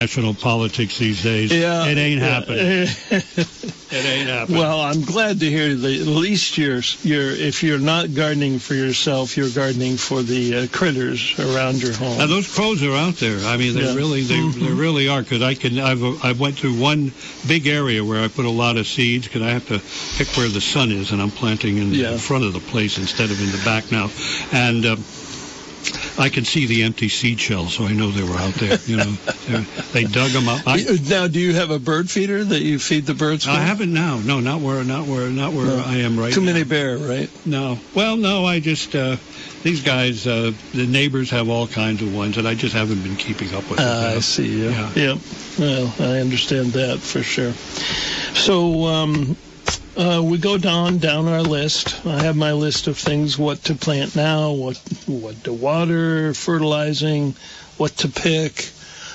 national politics these days. Yeah, it ain't happening. It ain't happening. Well, I'm glad to hear that at least you're if you're not gardening for yourself, you're gardening for the critters around your home. Now, those crows are out there. I mean, they really are. Because I went through one big area where I put a lot of seeds because I have to pick where the sun is, and I'm planting in the front of the place instead of in the back now, and. I can see the empty seed shells, so I know they were out there. You know, they dug them up. Now, do you have a bird feeder that you feed the birds with? I haven't now. No, not where I am right now. Too many bear, right? No. Well, no. I just these guys, the neighbors have all kinds of ones, and I just haven't been keeping up with it. I see. Yeah. Well, I understand that for sure. So. We go down our list. I have my list of things, what to plant now, what to water, fertilizing, what to pick.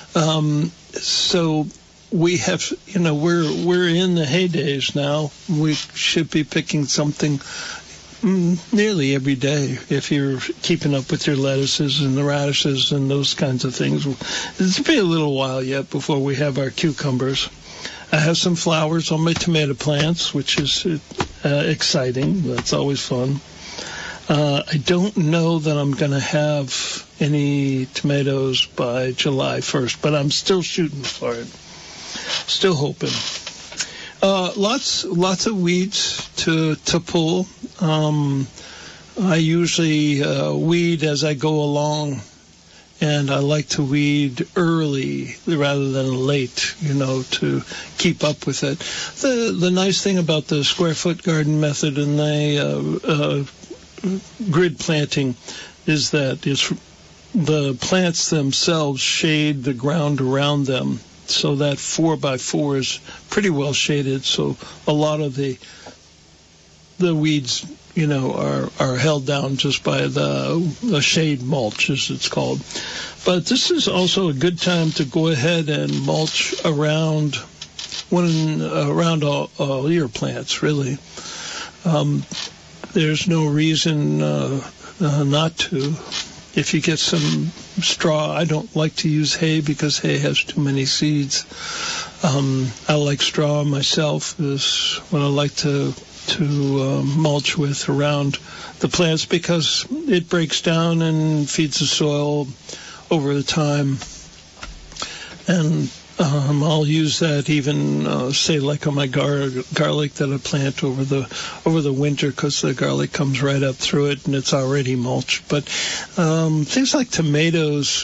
So we have, we're in the heydays now. We should be picking something nearly every day if you're keeping up with your lettuces and the radishes and those kinds of things. It'll be a little while yet before we have our cucumbers. I have some flowers on my tomato plants, which is exciting. That's always fun. I don't know that I'm going to have any tomatoes by July 1st, but I'm still shooting for it. Still hoping. Lots of weeds to pull. I usually weed as I go along. And I like to weed early rather than late, to keep up with it. The nice thing about the square foot garden method and the grid planting is that the plants themselves shade the ground around them. So that 4x4 is pretty well shaded. So a lot of the weeds are held down just by the shade mulch, as it's called. But this is also a good time to go ahead and mulch around all your plants, really. There's no reason not to. If you get some straw, I don't like to use hay because hay has too many seeds. I like straw myself, is what I like to mulch with around the plants because it breaks down and feeds the soil over the time. And I'll use that even, say, like on my garlic that I plant over the winter because the garlic comes right up through it and it's already mulched. But things like tomatoes,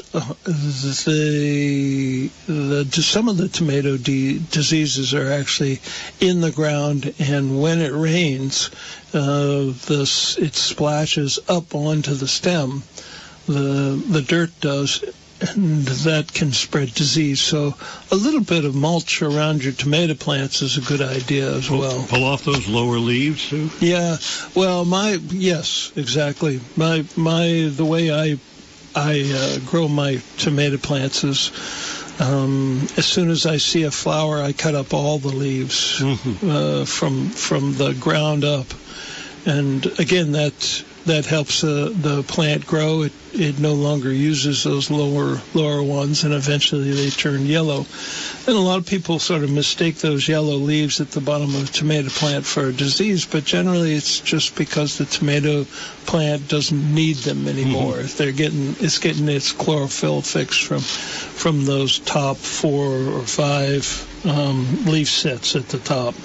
some of the tomato diseases are actually in the ground, and when it rains, it splashes up onto the stem. The dirt does. And that can spread disease. So a little bit of mulch around your tomato plants is a good idea as well. Pull off those lower leaves too? Yeah. Well, yes, exactly. The way I grow my tomato plants is as soon as I see a flower, I cut up all the leaves from the ground up. And again, that helps the plant grow. It no longer uses those lower ones, and eventually they turn yellow. And a lot of people sort of mistake those yellow leaves at the bottom of a tomato plant for a disease, but generally it's just because the tomato plant doesn't need them anymore. It's getting its chlorophyll fix from those top 4 or 5 leaf sets at the top.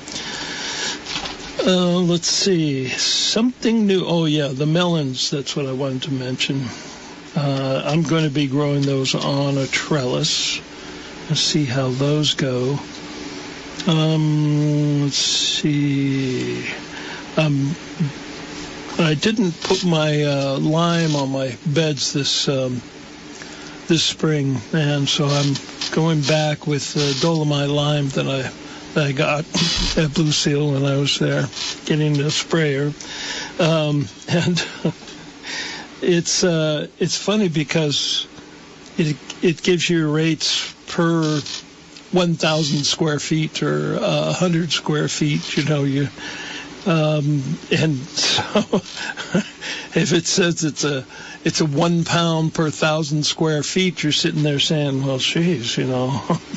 Let's see. Something new. Oh, yeah, the melons. That's what I wanted to mention. I'm going to be growing those on a trellis. Let's see how those go. Let's see. I didn't put my lime on my beds this spring, and so I'm going back with Dolomite lime that I got at Blue Seal when I was there getting the sprayer. And it's funny because it gives you rates per 1,000 square feet or 100 square feet, and so if it says it's a 1 pound per 1,000 square feet, you're sitting there saying, well, geez,